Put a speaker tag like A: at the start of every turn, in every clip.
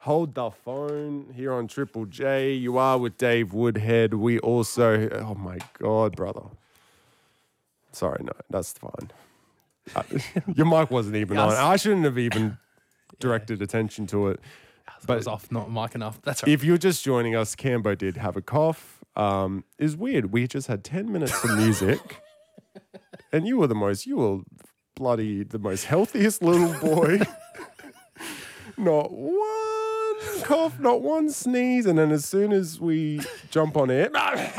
A: Hold the phone here on Triple J. You are with Dave Woodhead. We also, oh my God, brother. Sorry, no, that's fine. Your mic wasn't even on. I shouldn't have even directed attention to it.
B: But was off, not mic enough. That's right.
A: If you're just joining us, Cambo did have a cough. It's weird. We just had 10 minutes of music, and you were the most healthiest little boy. Not one cough, not one sneeze, and then as soon as we jump on air,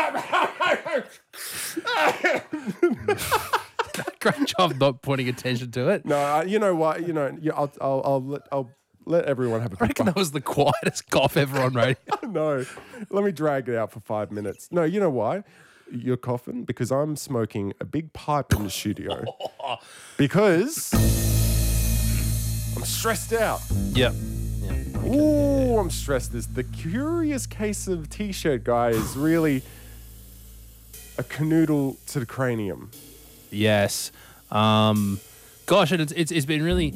B: great job not pointing attention to it.
A: No, you know what? I'll let everyone have a.
B: I reckon that was the quietest cough ever on radio.
A: No, let me drag it out for 5 minutes. No, you know why? You're coughing because I'm smoking a big pipe in the studio because I'm stressed out.
B: Yep.
A: Ooh, I'm stressed. The curious case of T-shirt guy is really a canoodle to the cranium.
B: Yes. Gosh, it's been really,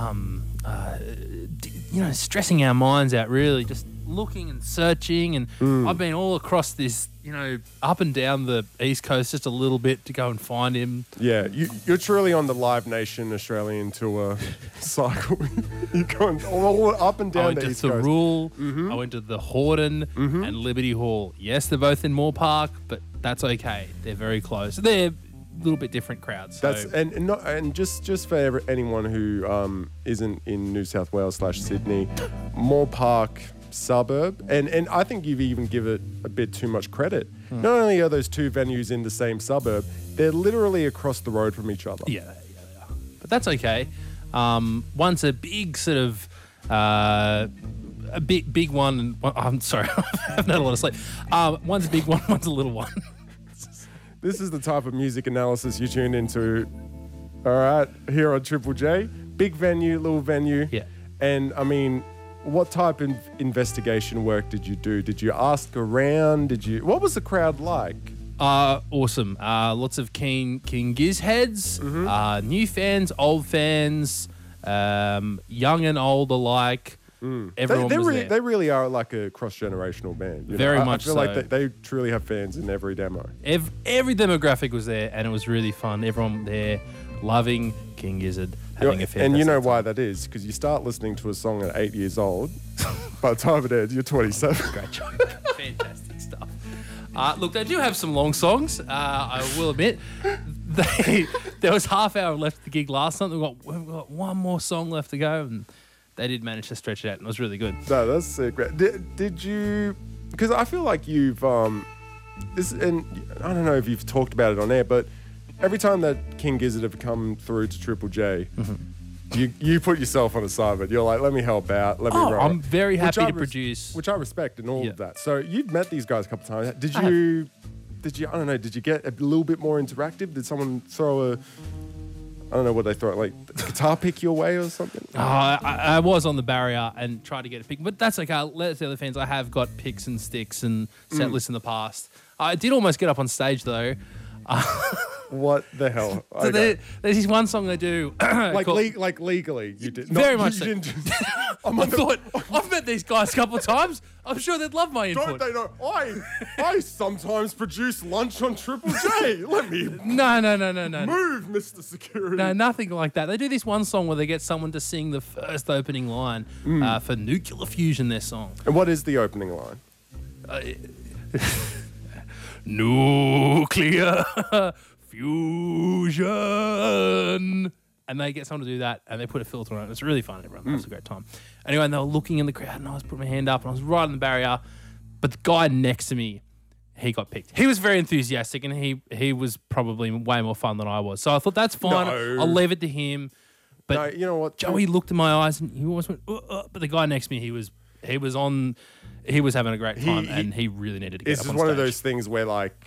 B: stressing our minds out, really, just looking and searching. And I've been all across this, up and down the East Coast just a little bit to go and find him.
A: Yeah, you're truly on the Live Nation Australian tour cycle. You're going all up and down the East Coast.
B: I went to Thirroul, I went to the Hordern and Liberty Hall. Yes, they're both in Moore Park, but that's okay. They're very close. They're a little bit different crowds. So.
A: Just for anyone who isn't in New South Wales / Sydney, Moore Park suburb, and I think you've even given it a bit too much credit. Not only are those two venues in the same suburb, they're literally across the road from each other.
B: Yeah, they are. But that's okay. One's a big sort of a big one. And I'm sorry, I haven't had a lot of sleep. One's a big one, one's a little one.
A: This is the type of music analysis you tune into. All right, here on Triple J. Big venue, little venue.
B: Yeah.
A: And I mean, what type of investigation work did you do? Did you ask around? What was the crowd like?
B: Awesome. Lots of keen Giz heads, new fans, old fans, young and old alike. Everyone was there.
A: They really are like a cross-generational band.
B: Very much so.
A: I feel like they truly have fans in every demo.
B: Every demographic was there, and it was really fun. Everyone there loving King Gizzard, having a fantastic
A: And you know
B: time.
A: why that is? Because you start listening to a song at 8 years old. By the time it ends, you're 27.
B: Great job. Fantastic stuff. Look, they do have some long songs, I will admit. There was half hour left of the gig last night. We've got one more song left to go, and they did manage to stretch it out, and it was really good.
A: No, that's sick. Did you... Because I feel like you've... and I don't know if you've talked about it on air, but every time that King Gizzard have come through to Triple J, you put yourself on assignment. You're like, let me help out. Let me run.
B: I'm very happy to produce.
A: Which I respect and all of that. So you've met these guys a couple of times. Did you, I don't know, did you get a little bit more interactive? Did someone throw I don't know what they throw, like guitar pick your way or something?
B: I was on the barrier and tried to get a pick, but that's okay. Let the other fans. I have got picks and sticks and set lists in the past. I did almost get up on stage though.
A: What the hell?
B: So there's this one song they do.
A: like legally, you did.
B: Very much so.
A: You didn't
B: I thought, I've met these guys a couple of times. I'm sure they'd love my input.
A: Don't they know? I sometimes produce lunch on Triple J. Let me
B: No.
A: move, Mr. Security.
B: No, nothing like that. They do this one song where they get someone to sing the first opening line for Nuclear Fusion, their song.
A: And what is the opening line?
B: Nuclear Fusion. And they get someone to do that, and they put a filter on it. It's really fun, everyone. That was a great time. Anyway, and they were looking in the crowd, and I was putting my hand up, and I was right on the barrier. But the guy next to me, he got picked. He was very enthusiastic, and he was probably way more fun than I was. So I thought, that's fine.
A: No.
B: I'll leave it to him. But
A: no, you know what?
B: Joey looked in my eyes, and he almost went, but the guy next to me, he was having a great time, and he really needed to get up on stage.
A: It's one of those things where, like,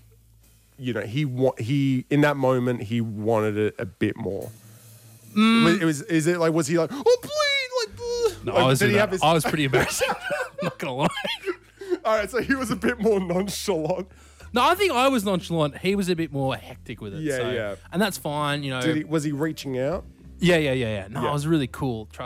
A: he in that moment, he wanted it a bit more. Was he like, oh, please, like,
B: no,
A: like,
B: I was pretty embarrassed. I'm not going to lie.
A: All right, so he was a bit more nonchalant.
B: No, I think I was nonchalant. He was a bit more hectic with it.
A: Yeah.
B: And that's fine,
A: Was he reaching out?
B: Yeah. No, it was really cool.